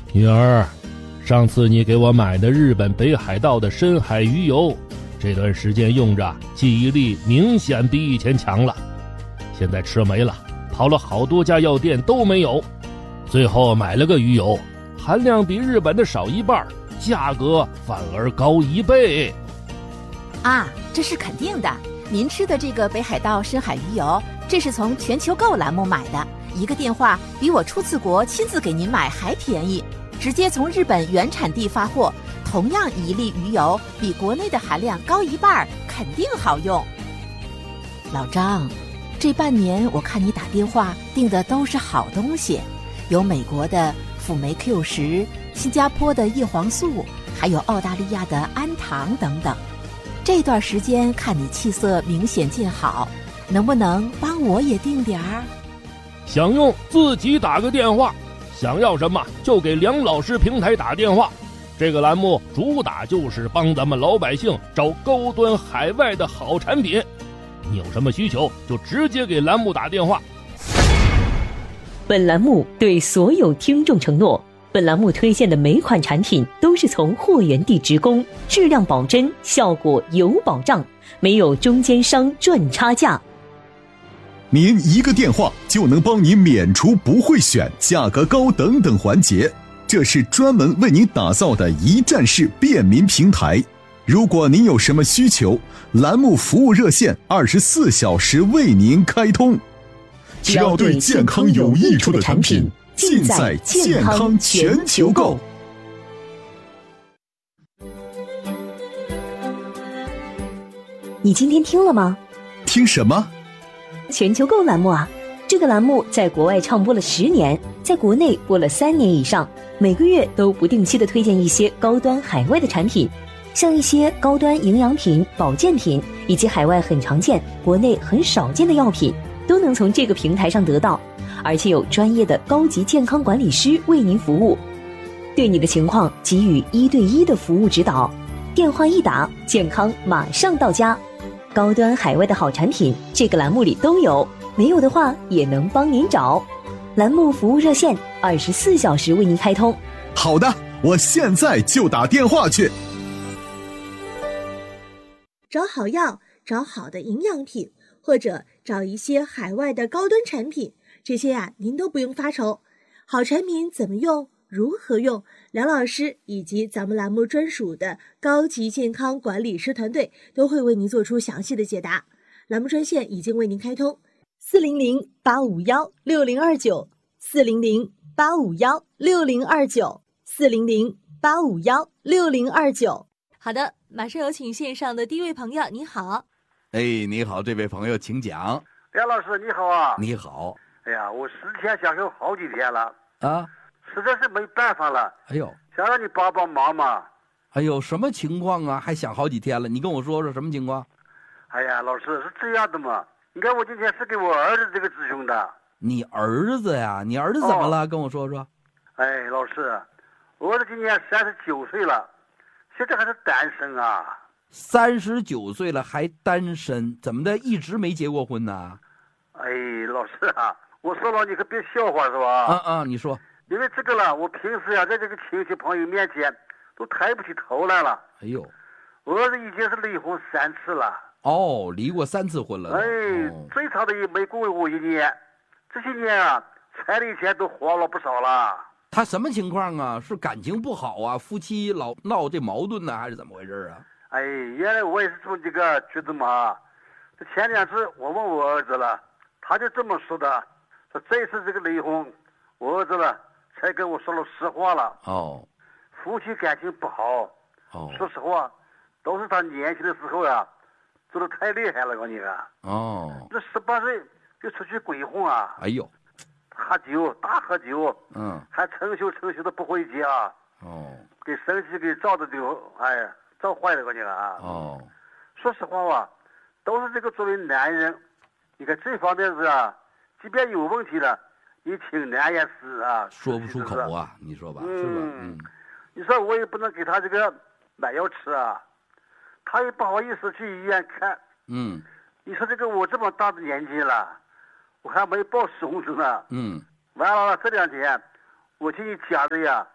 女儿，上次你给我买的日本北海道的深海鱼油，这段时间用着记忆力明显比以前强了。现在吃没了，跑了好多家药店都没有，最后买了个鱼油，含量比日本的少一半，价格反而高1倍。 啊，这是肯定的。您吃的这个北海道深海鱼油，这是从全球购栏目买的，一个电话比我出次国亲自给您买还便宜，直接从日本原产地发货，同样1粒鱼油比国内的含量高1半，肯定好用。老张，这半年我看你打电话订的都是好东西，有美国的辅酶 Q10，新加坡的叶黄素，还有澳大利亚的氨糖等等。这段时间看你气色明显见好，能不能帮我也订点儿？ 想用自己打个电话，想要什么就给梁老师平台打电话。这个栏目主打就是帮咱们老百姓找高端海外的好产品，你有什么需求就直接给栏目打电话。 本栏目对所有听众承诺，本栏目推荐的每款产品都是从货源地直供，质量保真，效果有保障，没有中间商赚差价。 您一个电话就能帮您免除不会选、价格高等等环节，这是专门为您打造的一站式便民平台。如果您有什么需求，栏目服务热线24小时为您开通。只要对健康有益处的产品，尽在健康全球购。 你今天听了吗？ 听什么？ 全球购栏目啊，这个栏目在国外唱播了10年，在国内播了3年以上，每个月都不定期的推荐一些高端海外的产品，像一些高端营养品、保健品，以及海外很常见、国内很少见的药品，都能从这个平台上得到，而且有专业的高级健康管理师为您服务，对你的情况给予1对1的服务指导，电话一打，健康马上到家。高端海外的好产品，这个栏目里都有，没有的话也能帮您找。栏目服务热线24小时为您开通。 好的，我现在就打电话去。 找好药，找好的营养品，或者找一些海外的高端产品，这些您都不用发愁。好产品怎么用，如何用，梁老师以及咱们栏目专属的高级健康管理师团队都会为您做出详细的解答。栏目专线已经为您开通，400-851-6029，400-851-6029。好的，马上有请线上的第一位朋友，你好。 哎，你好，这位朋友，请讲。 梁老师你好啊。 你好。 哎呀，我10天想休好几天了啊， 实在是没办法了。 哎呦， 想让你帮帮忙嘛。 哎呦，什么情况啊？还想好几天了？你跟我说说什么情况？ 哎呀，老师是这样的嘛，你看我今天是给我儿子这个咨询的。 你儿子呀？你儿子怎么了？跟我说说。 哎，老师，我儿子今年39岁了，现在还是单身啊。 39岁了还单身，怎么的？一直没结过婚呢？ 哎，老师啊，我说了你可别笑话是吧？ 你说。 因为这个了，我平时在这个亲戚朋友面前都抬不起头来了。 哎呦， 我儿子已经是离婚3次了。 哦，离过3次婚了。 哎，最长的也没过1年，这些年啊，彩礼钱都花了不少了。 他什么情况啊？是感情不好啊？夫妻老闹这矛盾呢，还是怎么回事啊？ 哎，原来我也是这个觉得嘛。这前2次我问我儿子了，他就这么说的，说这次这个离婚，我儿子了才跟我说了实话了。 哦， 夫妻感情不好。 哦， 说实话，都是他年轻的时候啊，做的太厉害了，我跟你啊。 哦， 这18岁就出去鬼混啊。 哎呦， 喝酒，大喝酒。还成宿的不回家。 哦， 给生气给照的就照坏了，我跟你啊。 哦， 说实话吧，都是这个作为男人，你看这方面是啊，即便有问题了，也挺难言是啊， 说不出口啊，你说吧，是吧？ 你说我也不能给他这个买药吃啊，他也不好意思去医院看。你说这个我这么大的年纪了，我还没报10红子呢。完了这2天，我听你讲的呀，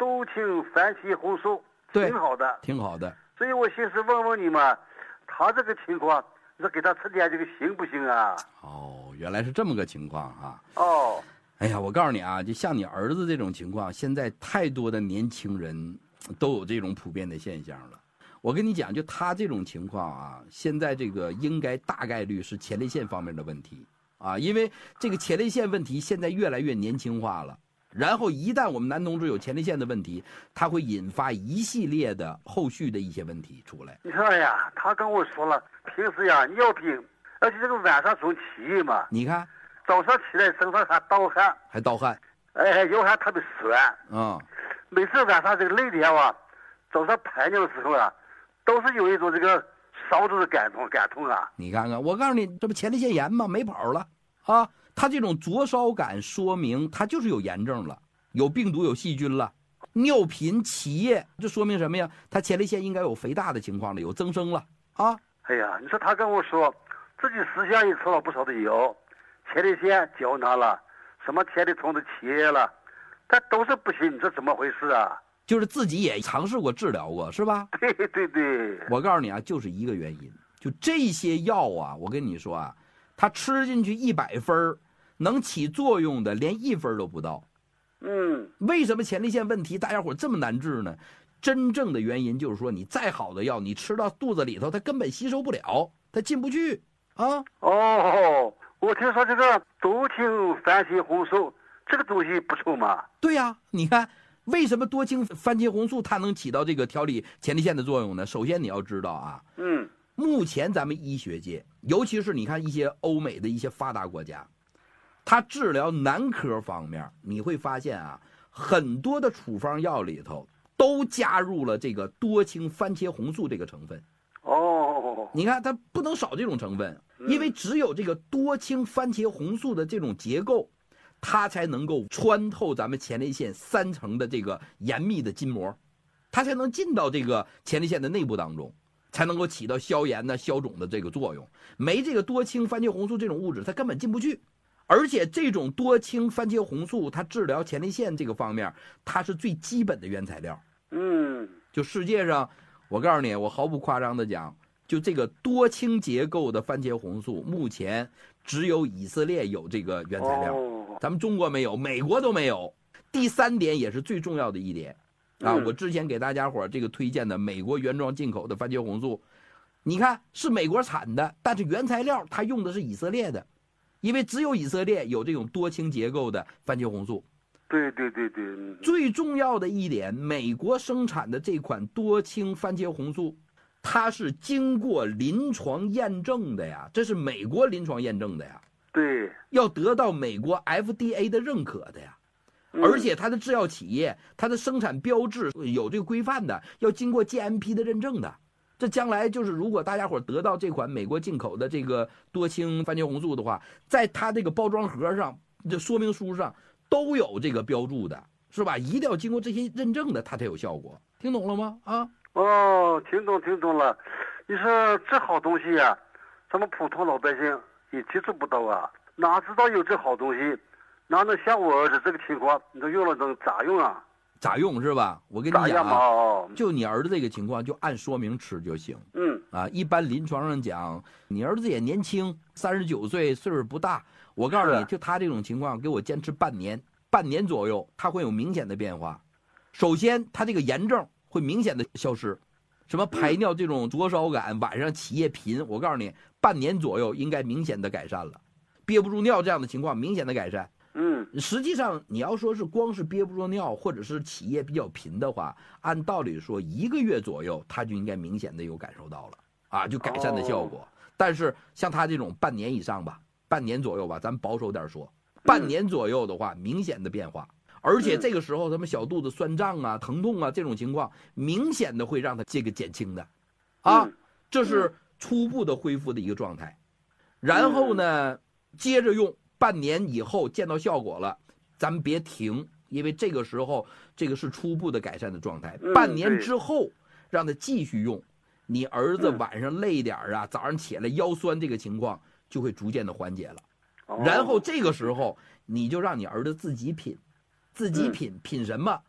多氢番茄红素， 对， 挺好的， 挺好的。 所以我寻思问问你嘛，他这个情况，你说给他吃点这个行不行啊？ 哦，原来是这么个情况啊。 哦， 哎呀，我告诉你啊，就像你儿子这种情况，现在太多的年轻人都有这种普遍的现象了。我跟你讲，就他这种情况啊，现在这个应该大概率是前列腺方面的问题啊，因为这个前列腺问题现在越来越年轻化了。然后一旦我们男同志有前列腺的问题，它会引发一系列的后续的一些问题出来。 你说呀，他跟我说了，平时呀尿频，而且这个晚上总起夜嘛， 你看， 早上起来身上还盗汗，哎，腰还特别酸。每次晚上这个累点啊，早上排尿的时候啊，都是有一种这个烧肚的感痛啊。 你看看，我告诉你，这不前列腺炎吗？没跑了啊！他这种灼烧感说明他就是有炎症了，有病毒有细菌了，尿频起夜，这说明什么呀？他前列腺应该有肥大的情况了，有增生了啊！ 哎呀，你说他跟我说自己私下也吃了不少的药，前列腺胶囊了，什么前列腺的起夜了，但都是不行，你这怎么回事啊？ 就是自己也尝试过治疗过，是吧？ 对对对， 我告诉你啊，就是一个原因，就这些药啊，我跟你说啊，他吃进去100分，能起作用的连1分都不到。为什么前列腺问题大家伙这么难治呢？真正的原因就是说，你再好的药，你吃到肚子里头，它根本吸收不了，它进不去啊。 哦，我听说这个多氢番茄红素这个东西不错嘛。 对呀，你看为什么多氢番茄红素它能起到这个调理前列腺的作用呢？首先你要知道啊，目前咱们医学界，尤其是你看一些欧美的一些发达国家，它治疗男科方面，你会发现啊，很多的处方药里头都加入了这个多氢番茄红素这个成分。你看它不能少这种成分，因为只有这个多氢番茄红素的这种结构，它才能够穿透咱们前列腺3层的这个严密的筋膜，它才能进到这个前列腺的内部当中，才能够起到消炎呢、消肿的这个作用。没这个多氢番茄红素这种物质，它根本进不去。而且这种多氢番茄红素，它治疗前列腺这个方面，它是最基本的原材料。就世界上，我告诉你，我毫不夸张的讲，就这个多氢结构的番茄红素，目前只有以色列有这个原材料，咱们中国没有，美国都没有。第3点也是最重要的一点啊，我之前给大家伙这个推荐的美国原装进口的番茄红素，你看是美国产的，但是原材料它用的是以色列的，因为只有以色列有这种多氢结构的番茄红素。 对。 最重要的一点，美国生产的这款多氢番茄红素，它是经过临床验证的呀，这是美国临床验证的呀。 对， 要得到美国 FDA 的认可的呀。而且它的制药企业，它的生产标志有这个规范的，要经过 GMP 的认证的。这将来就是如果大家伙得到这款美国进口的这个多氢番茄红素的话，在它这个包装盒上、这说明书上都有这个标注的，是吧？一定要经过这些认证的，它才有效果。听懂了吗？啊？ 听懂了。你说这好东西呀，咱们普通老百姓也接触不到啊，哪知道有这好东西？哪能像我儿子这个情况，你都用了能咋用啊？ 咋用是吧？我跟你讲啊，就你儿子这个情况，就按说明吃就行。一般临床上讲，你儿子也年轻，39岁，岁数不大。我告诉你，就他这种情况，给我坚持半年左右，他会有明显的变化。首先，他这个炎症会明显的消失，什么排尿这种灼烧感，晚上起夜频，我告诉你，半年左右应该明显的改善了。憋不住尿这样的情况明显的改善。实际上你要说是光是憋不住尿或者是起夜比较频的话，按道理说1个月左右他就应该明显的有感受到了啊，就改善的效果。但是像他这种半年以上吧，半年左右吧，咱保守点说，半年左右的话明显的变化，而且这个时候他们小肚子酸胀啊、疼痛啊这种情况明显的会让他这个减轻的啊，这是初步的恢复的一个状态。然后呢接着用，半年以后见到效果了，咱们别停，因为这个时候这个是初步的改善的状态。半年之后让他继续用，你儿子晚上累点啊，早上起来腰酸这个情况就会逐渐的缓解了。然后这个时候你就让你儿子自己品，品什么？